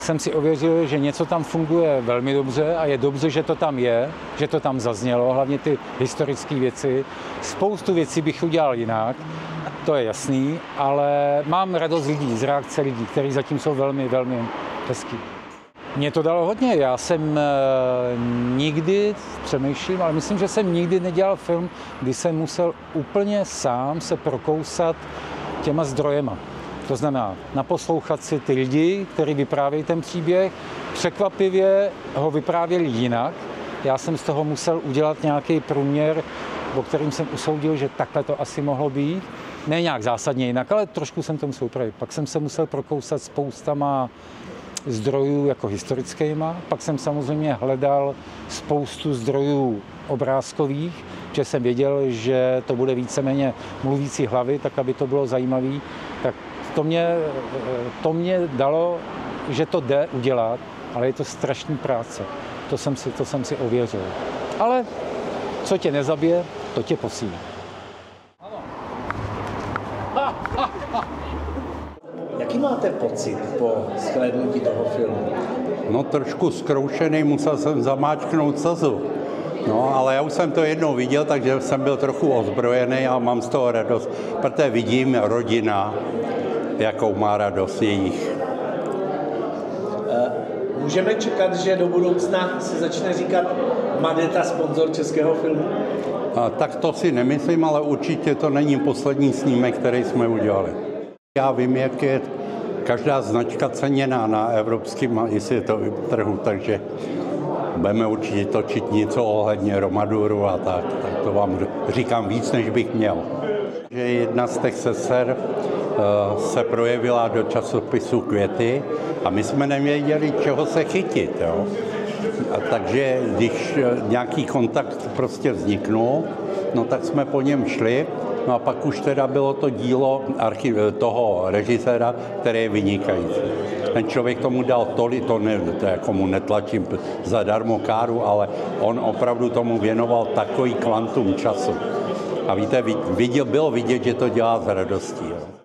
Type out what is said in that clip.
Jsem si ověřil, že něco tam funguje velmi dobře a je dobře, že to tam je, že to tam zaznělo, hlavně ty historické věci. Spoustu věcí bych udělal jinak, to je jasný, ale mám radost lidí, z reakce lidí, kteří zatím jsou velmi, velmi hezký. Mě to dalo hodně, já jsem nikdy, přemýšlím, ale myslím, že jsem nikdy nedělal film, kdy jsem musel úplně sám se prokousat těma zdrojema. To znamená naposlouchat si ty lidi, kteří vyprávějí ten příběh, překvapivě ho vyprávěli jinak. Já jsem z toho musel udělat nějaký průměr, o kterým jsem usoudil, že takhle to asi mohlo být. Ne nějak zásadně jinak, ale trošku jsem to musel upravit. Pak jsem se musel prokousat spoustama zdrojů jako historickýma. Pak jsem samozřejmě hledal spoustu zdrojů obrázkových, protože jsem věděl, že to bude víceméně mluvící hlavy, tak aby to bylo zajímavé. Tak to mě dalo, že to jde udělat, ale je to strašný práce. To jsem si ověřil. Ale co tě nezabije, to tě posílí. Jaký máte pocit po shlédnutí toho filmu? No trošku zkroušený, musel jsem zamáčknout slzu. No, ale já už jsem to jednou viděl, takže jsem byl trochu ozbrojený a mám z toho radost, protože vidím rodina, jakou má radost jejich. Můžeme čekat, že do budoucna se začne říkat Madeta sponzor českého filmu? Tak to si nemyslím, ale určitě to není poslední snímek, který jsme udělali. Já vím, jak je každá značka ceněná na evropském i světovém trhu, takže budeme určitě točit něco ohledně Romaduru a tak to vám říkám víc, než bych měl. Že jedna z těch sester se projevila do časopisu Květy a my jsme nevěděli, čeho se chytit. Jo? Takže když nějaký kontakt prostě vzniknul, no tak jsme po něm šli. No a pak už teda bylo to dílo toho režiséra, které je vynikající. Ten člověk tomu dal tolik, to jako mu netlačím zadarmo káru, ale on opravdu tomu věnoval takový kvantum času. A víte, bylo vidět, že to dělá s radostí. Jo.